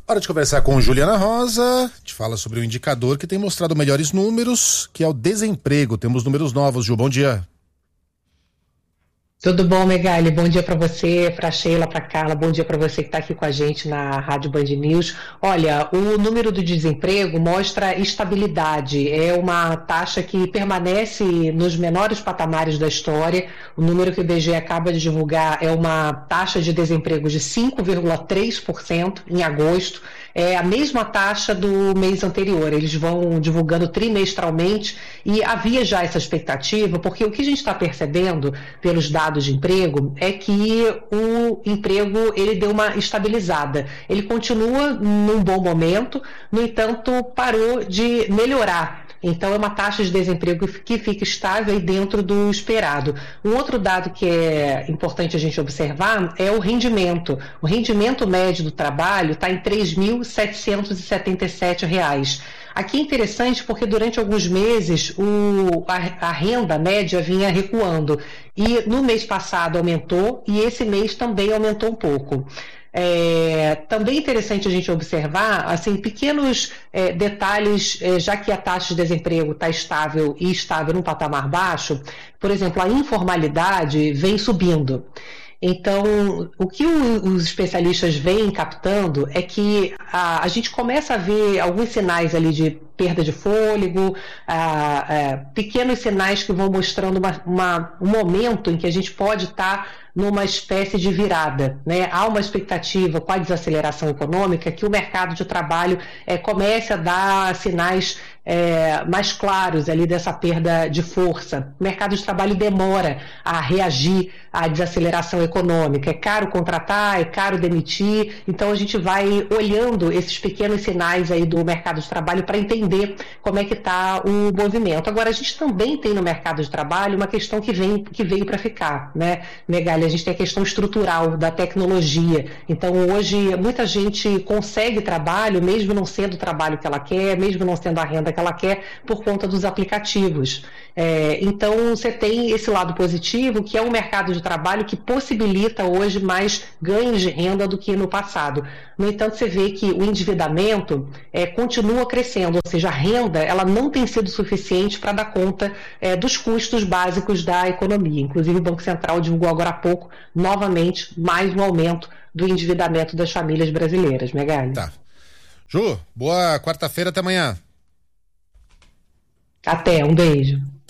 Hora de conversar com Juliana Rosa. A gente fala sobre o indicador que tem mostrado melhores números, que é o desemprego. Temos números novos, Ju. Bom dia. Tudo bom, Megali? Bom dia para você, para Sheila, para Carla. Bom dia para você que está aqui com a gente na Rádio Band News. Olha, o número do desemprego mostra estabilidade. É uma taxa que permanece nos menores patamares da história. O número que o IBGE acaba de divulgar é uma taxa de desemprego de 5,3% em agosto. É a mesma taxa do mês anterior. Eles vão divulgando trimestralmente e havia já essa expectativa, porque o que a gente está percebendo pelos dados de emprego é que o emprego ele deu uma estabilizada. Ele continua num bom momento, no entanto, parou de melhorar. Então, é uma taxa de desemprego que fica estável aí dentro do esperado. Um outro dado que é importante a gente observar é o rendimento. O rendimento médio do trabalho está em R$ 3.777. Aqui é interessante porque durante alguns meses a renda média vinha recuando. E no mês passado aumentou e esse mês também aumentou um pouco. Também é interessante a gente observar assim, pequenos detalhes, já que a taxa de desemprego está estável e estável num patamar baixo. Por exemplo, a informalidade vem subindo. Então, o que os especialistas vêm captando é que a gente começa a ver alguns sinais ali de perda de fôlego, pequenos sinais que vão mostrando um momento em que a gente pode estar numa espécie de virada, né? Há uma expectativa com a desaceleração econômica que o mercado de trabalho comece a dar sinais mais claros ali dessa perda de força. O mercado de trabalho demora a reagir à desaceleração econômica. É caro contratar, é caro demitir, então a gente vai olhando esses pequenos sinais aí do mercado de trabalho para entender como é que está o movimento. Agora, a gente também tem no mercado de trabalho uma questão que veio para ficar, né, Megali? A gente tem a questão estrutural da tecnologia. Então, hoje, muita gente consegue trabalho, mesmo não sendo o trabalho que ela quer, mesmo não sendo a renda que ela quer, por conta dos aplicativos. Então, você tem esse lado positivo, que é um mercado de trabalho que possibilita hoje mais ganhos de renda do que no passado. No entanto, você vê que o endividamento continua crescendo, ou seja, a renda ela não tem sido suficiente para dar conta dos custos básicos da economia. Inclusive, o Banco Central divulgou agora há pouco, novamente, mais um aumento do endividamento das famílias brasileiras. Megali. Tá. Ju, boa quarta-feira, até amanhã. Até, um beijo.